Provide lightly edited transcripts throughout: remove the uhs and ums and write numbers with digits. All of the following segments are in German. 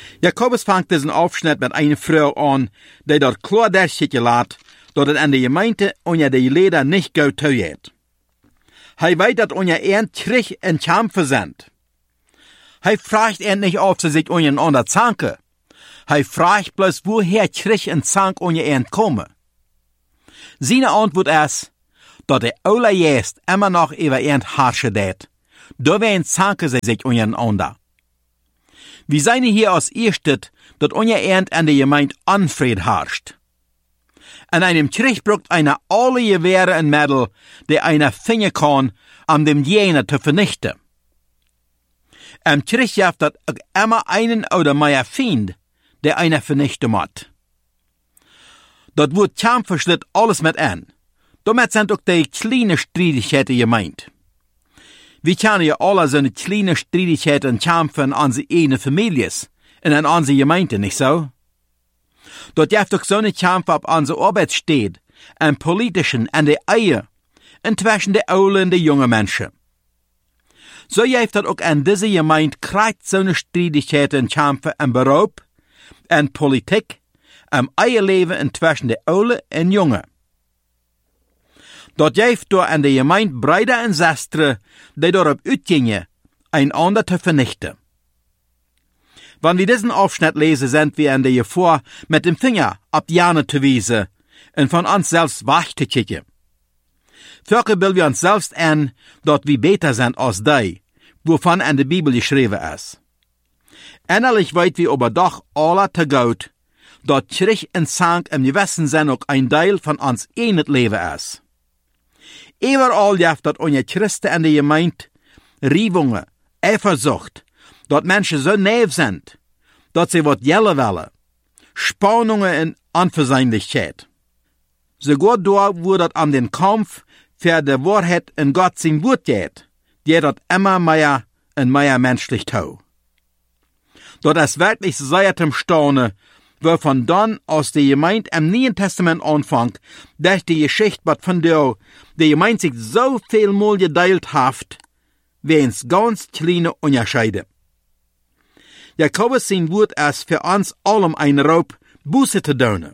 Jakobus fängt diesen Aufschnitt mit einer Frau an, die dort klar darstellt lässt, dass es an der Gemeinde unter die Leder nicht gut tut. Hij weiß, dass unser Ernst Krieg in Kämpfe sind. Hij fragt nicht, ob sie sich untereinander zanken. Hij fragt bloß, woher Krieg und Zank unser Ernst kommen. Seine Antwort ist, dass der allererst immer noch über Ernst herrschen wird. Da werden zanken sie sich untereinander. Wir sehen hier als erstes, dass unser Ernst an der Gemeinde Unfried herrscht. An einem Krieg braucht einer alle Gewehre und Mittel, die einer finden kann, um dem Jener zu vernichten. Im Krieg gibt es immer einen oder mehr Feind, der einer vernichten muss. Dort wird Kämpferschlitt alles mit an. Damit sind auch die kleinen Streitigkeiten gemeint. Wir kennen ja alle so eine kleine Streitigkeiten und Kämpfe in unsere eigenen Familien und in unsere Gemeinde, nicht so? Dort gibt auch so eine Kämpfe auf unserer Arbeitsstätte, im politischen, an der Ehe, inzwischen der alten und der jungen Menschen. So gibt es auch in dieser Gemeinde kreuz so eine Streitigkeit und Kämpfe im Beruf, in Politik, im Eheleben inzwischen der alten und jungen. Dort gibt es in der Gemeinde Brüder und Schwestern, die darauf ausgehen, einander zu vernichten. Wenn wir diesen Aufschnitt lesen, sind wir in der Gefahr, mit dem Finger auf die Jahre zu wiesen und von uns selbst wegzukicken. Völker bilden wir uns selbst an, dass wir besser sind als die, wovon in der Bibel geschrieben ist. Innerlich weit wir aber doch alle zu gut, dass Krieg und Zank im gewissen Sinn auch ein Teil von uns eigenes Leben ist. Überall gibt es unter Christen in der Gemeinde Riebungen, Eifersucht, dass Menschen so naiv sind, dass sie was jellen wollen, Spannungen und Unversöhnlichkeit. Sogar da, wo das an den Kampf für die Wahrheit in Gott sein Wort geht, geht das immer mehr und mehr menschlich tau. Dort ist wirklich sehr zum Staunen, wovon dann aus der Gemeinde im Neuen Testament anfängt, dass die Geschichte, was von der Gemeinde sich so viel mal geteilt hat, wie ins ganz kleine Unterscheide. Jakobus sein Wort ist für uns allem ein Raub, Buße zu tun.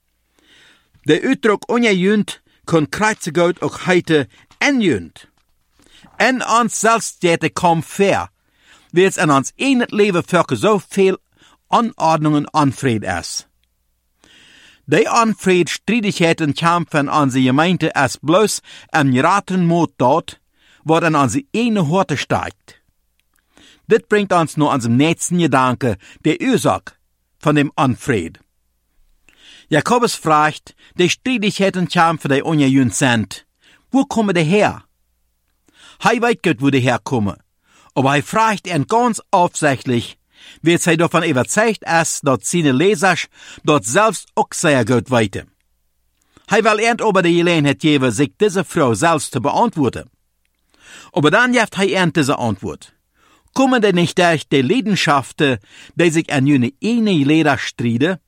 Der Ausdruck ungejönt kann kreuze Gott auch heute enjönt. In uns selbst geht der Kampf fair, wie es in uns eigenes Leben für so viel Anordnung und Unfried ist. Die Unfried, Streitigkeiten, Kämpfe in unserer Gemeinde ist bloß im geraten Mut dort, wo in unsere eigene Horte steigt. Das bringt uns nur an zum nächsten Gedanke, der Ursache von dem Unfried. Jakobus fragt, die Streitigkeiten, Kämpfe, die ungejönt sind, wo kommen die her? Hij weiß gut, wo die herkommen, aber er fragt ihn ganz aufsichtlich, wie er davon überzeugt ist, dass seine Leser dort selbst auch sehr gut weiten. Er will erst über die Gelegenheit geben, sich diese Frau selbst zu beantworten. Aber dann gibt er erst diese Antwort. Kommen denn nicht durch die Leidenschaften, die sich an jene eine Leder streiten?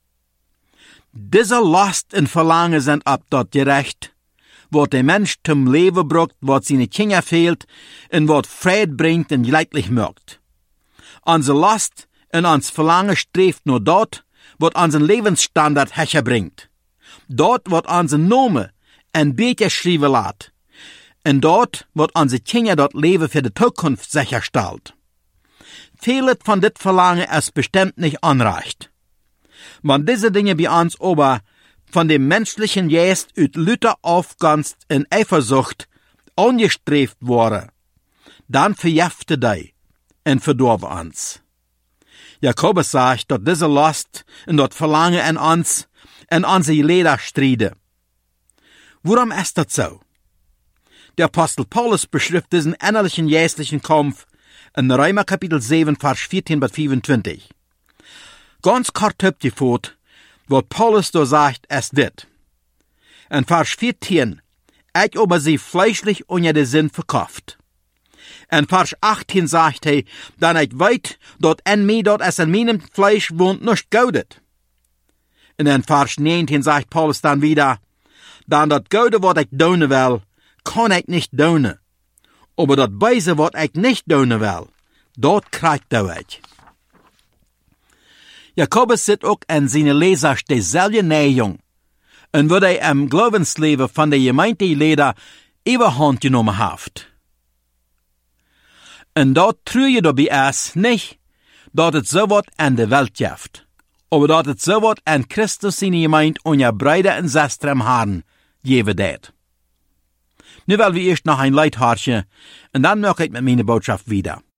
Diese Last und Verlangen sind ab dort gerecht, wo der Mensch zum Leben braucht, was seine Kinder fehlt und was Fried bringt und leidlich macht. Unsere Last und uns Verlangen strebt nur dort, was unseren Lebensstandard herbringt. Dort, was unser Name ein Beter schreiben lässt. Und dort, was unsere Kinder dort Leben für die Zukunft sicherstellt. Vieles von dit Verlangen ist bestimmt nicht anreicht. Wenn diese Dinge bei uns aber von dem menschlichen Geist ut Lüter Aufgunst in Eifersucht angestrebt worden, dann verjäfte die und verdorben uns. Jakobus sagt, dass diese Last und das Verlangen in uns in unsere Leder streiten. Warum ist das so? Der Apostel Paulus beschreibt diesen innerlichen geistlichen Kampf in Römer Kapitel 7, Vers 14 bis 25. Ganz kurz abgeführt, was Paulus da sagt, ist dit. In Vers 14, ich aber sie fleischlich unter den Sinn verkauft. In Vers 18 sagt er, dann ich weit, dort in mir, dort es in meinem Fleisch wohnt, nicht Gaudet. Und in Vers 19 sagt Paulus dann wieder, dann das Gute, was ich tun will, kann ich nicht tun. Aber das Böse, was ich nicht tun will, dort kriegt ich. Jakobus zit ook aan zijn lezers dezelfde neiging. En wat hij am Glaubensleven van de gemeenteleden überhand genomen heeft. En dat true je daarbij erst niet, dat het zo wat aan de Welt geeft, aber dat het zo wat aan Christus zijn gemeente en je Brüder en Schwestern haben, geven deed. Nu willen we eerst nog een Lied horchen, en dan maak ik met mijn boodschap wieder.